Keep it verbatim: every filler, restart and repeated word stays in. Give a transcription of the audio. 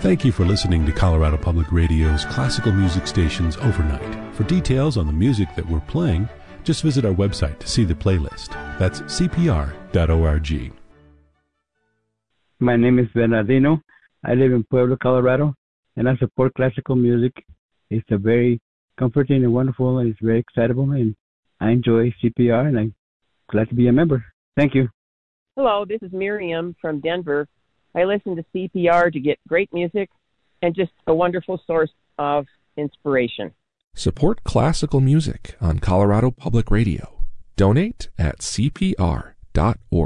Thank you for listening to Colorado Public Radio's classical music stations overnight. For details on the music that we're playing, just visit our website to see the playlist. That's c p r dot org. My name is Bernardino. I live in Pueblo, Colorado, and I support classical music. It's a very comforting and wonderful, and it's very excitable, and I enjoy C P R, and I'm glad to be a member. Thank you. Hello, this is Miriam from Denver. I listen to C P R to get great music and just a wonderful source of inspiration. Support classical music on Colorado Public Radio. Donate at c p r dot org.